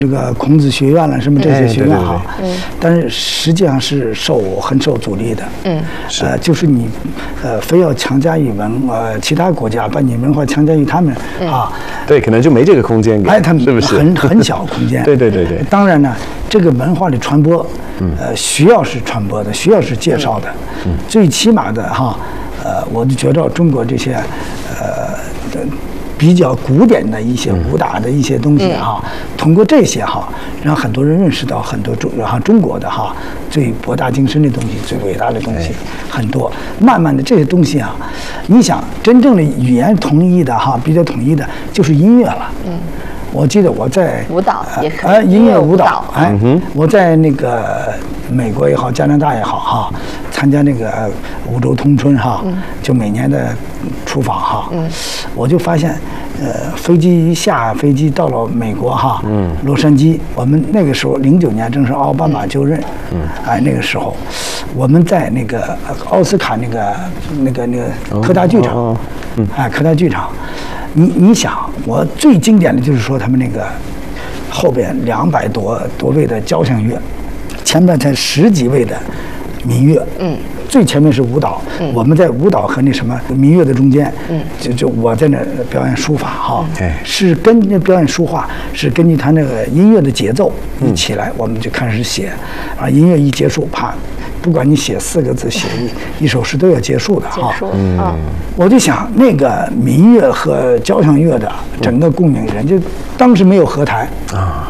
这个孔子学院了，什么这些学院哈，但是实际上是很受阻力的。就是你非要强加于其他国家，把你文化强加于他们啊， 对，可能就没这个空间给， 他们是不是？ 很小空间。 对。 当然呢，这个文化的传播，需要是传播的，需要是介绍的。最起码的哈，我就觉得中国这些比较古典的一些武打的一些东西哈，通过这些哈，让很多人认识到很多中国的哈最博大精深的东西、最伟大的东西很多。慢慢的这些东西啊，你想真正的语言统一的哈，比较统一的就是音乐了。我记得我在舞蹈也可以， 音乐舞蹈，我在那个美国也好，加拿大也好哈，参加那个五洲通春哈，就每年的出访哈，我就发现，下飞机到了美国哈，洛杉矶，我们那个时候09年正是奥巴马就任，那个时候，我们在那个奥斯卡那个科大剧场，科大剧场。你想，我最经典的就是说他们那个后边200多位的交响乐，前面才10几位的民乐，最前面是舞蹈，我们在舞蹈和那什么民乐的中间，就我在那表演书法哈，是跟那表演书画是根据他那个音乐的节奏一起来，我们就开始写，音乐一结束，啪。不管你写4个字，写一首诗都要结束的哈。我就想那个民乐和交响乐的整个共鸣，人家当时没有合台啊，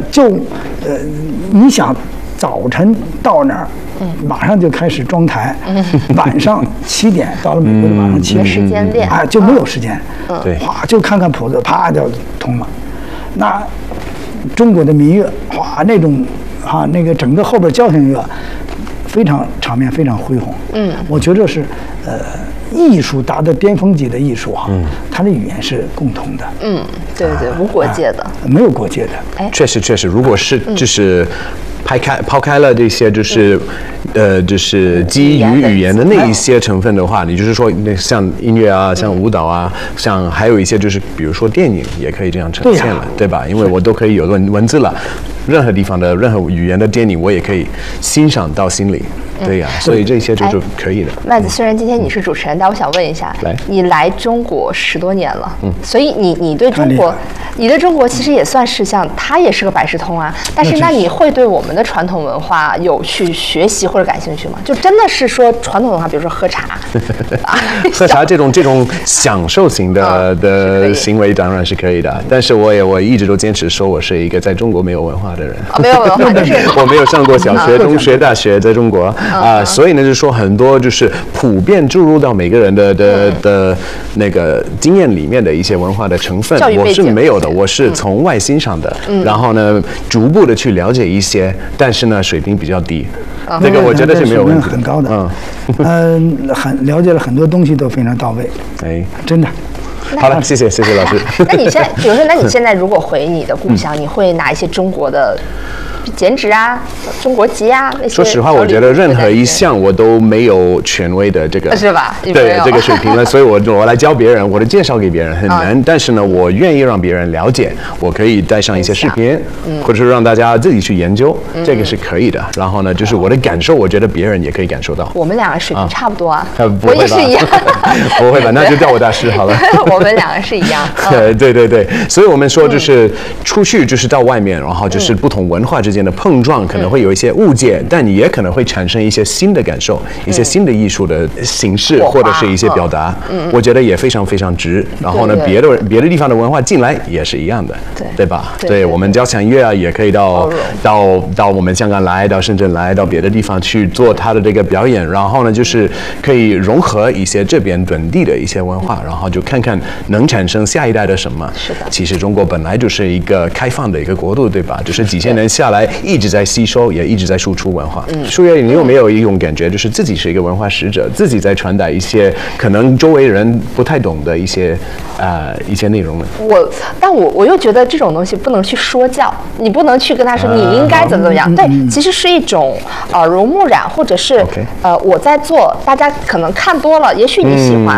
你想早晨到那儿，马上就开始装台，晚上7点到了美国的晚上7点， 没时间练啊，就没有时间， 对， 哗就看看谱子，啪就通了。那中国的民乐，哗那种那个整个后边交响乐。非常场面非常恢宏，我觉得是艺术达到巅峰级的艺术哈，它的语言是共同的， 对，无国界的， 没有国界的。 确实，如果是就是抛开了这些就是基于语言的那一些成分的话，你就是说像音乐啊，像舞蹈啊，像还有一些就是比如说电影也可以这样呈现了，对吧？因为我都可以有文字了。任何地方的任何语言的电影，我也可以欣赏到心里，对呀，所以这些就是可以的。 麦子，虽然今天你是主持人，但我想问一下，你来中国10多年了，所以你对中国其实也算是像它也是个百事通啊。但是那你会对我们的传统文化有去学习或者感兴趣吗？就真的是说传统文化，比如说喝茶， 喝茶这种享受型的行为当然是可以的，但是我一直都坚持说我是一个在中国没有文化的人， 没有文化，就是我没有上过小学、中学、大学，在中国所以呢，就是说很多就是普遍注入到每个人的那个经验里面的一些文化的成分，我是没有的，我是从外欣赏的，然后呢，逐步的去了解一些，但是呢，水平比较低，这个我觉得是没有问题， 很高的，很了解了很多东西都非常到位，真的。 好了，谢谢老师。 那你现在，比如说，那你现在如果回你的故乡，你会拿一些中国的剪纸啊、中国籍啊那些？ 说实话，我觉得任何一项我都没有权威的这个， 是吧？ 对这个水平了，所以我来教别人，我的介绍给别人很难，但是呢，我愿意让别人了解，我可以带上一些视频，或者是让大家自己去研究，这个是可以的。然后呢，就是我的感受，我觉得别人也可以感受到。 我们两个水平差不多啊， 我也是一样。 不会吧？那就叫我大师好了。 我们两个是一样。 对，所以我们说就是出去就是到外面，然后就是不同文化之间的碰撞，可能会有一些误解，但你也可能会产生一些新的感受，一些新的艺术的形式或者是一些表达，我觉得也非常非常值。然后呢，别的地方的文化进来也是一样的，对吧？对，我们交响乐啊，也可以到我们香港来，到深圳来，到别的地方去做它的这个表演。然后呢，就是可以融合一些这边本地的一些文化，然后就看看能产生下一代的什么。 是的。 其实中国本来就是一个开放的一个国度，对吧？就是几千年下来一直在吸收，也一直在输出文化。舒月，你有没有一种感觉，就是自己是一个文化使者，自己在传达一些可能周围人不太懂的一些内容呢？ 但我又觉得这种东西不能去说教，你不能去跟他说你应该怎么样。对，其实是一种耳濡目染，或者是我在做，大家可能看多了，也许你喜欢了，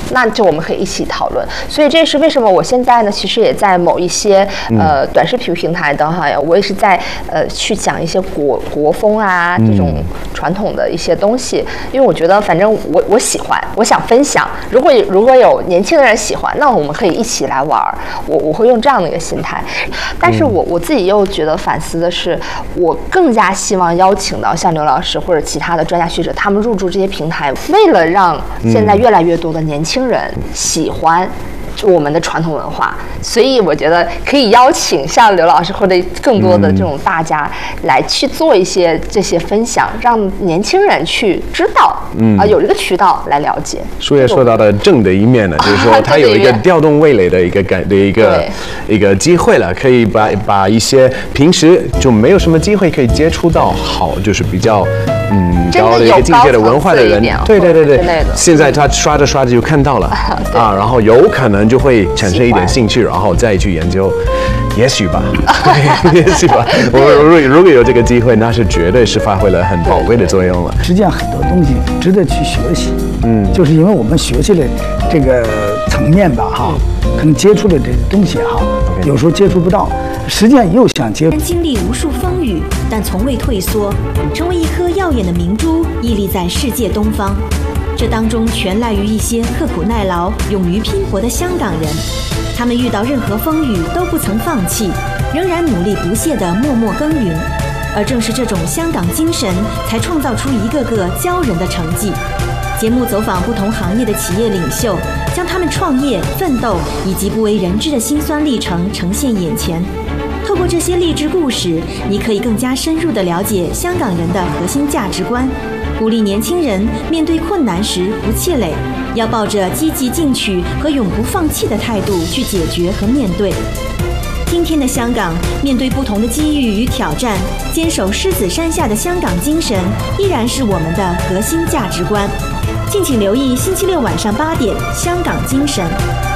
那就我们可以一起讨论。所以这是为什么我现在呢，其实也在某一些短视频平台的哈，我也是在去讲一些国风啊这种传统的一些东西，因为我觉得反正我喜欢，我想分享。如果有年轻的人喜欢，那我们可以一起来玩。我会用这样的一个心态。但是我自己又觉得反思的是，我更加希望邀请到像刘老师或者其他的专家学者，他们入驻这些平台，为了让现在越来越多的年轻人喜欢我们的传统文化，所以我觉得可以邀请像刘老师或者更多的这种大家来去做一些这些分享，让年轻人去知道，有一个渠道来了解。 书也说到的正的一面呢，就是说它有一个调动味蕾的一个机会了，可以把一些平时就没有什么机会可以接触到好，就是比较高的一个境界的文化的人，对，现在他刷着刷着就看到了啊，然后有可能就会产生一点兴趣，然后再去研究，也许吧，也许吧。如果有这个机会，那是绝对是发挥了很宝贵的作用了。 实际上很多东西值得去学习，就是因为我们学习的这个层面吧，可能接触的这些东西有时候接触不到。实际上又想接触。 经历无数风雨，但从未退缩，成为一颗耀眼的明珠，屹立在世界东方。这当中全赖于一些刻苦耐劳、勇于拼搏的香港人。他们遇到任何风雨都不曾放弃，仍然努力不懈地默默耕耘。而正是这种香港精神，才创造出一个个骄人的成绩。节目走访不同行业的企业领袖，将他们创业、奋斗以及不为人知的辛酸历程呈现眼前。透过这些励志故事，你可以更加深入地了解香港人的核心价值观，鼓励年轻人面对困难时不气馁，要抱着积极进取和永不放弃的态度去解决和面对。今天的香港，面对不同的机遇与挑战，坚守狮子山下的香港精神依然是我们的核心价值观。敬请留意星期六晚上8点《香港精神》。